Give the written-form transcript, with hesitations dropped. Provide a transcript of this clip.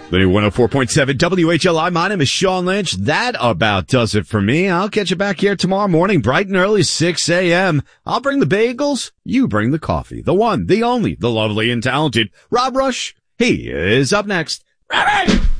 The new 104.7 WHLI. My name is Sean Lynch. That about does it for me. I'll catch you back here tomorrow morning, bright and early, 6 a.m. I'll bring the bagels. You bring the coffee. The one, the only, the lovely and talented Rob Rush. He is up next. Robbie!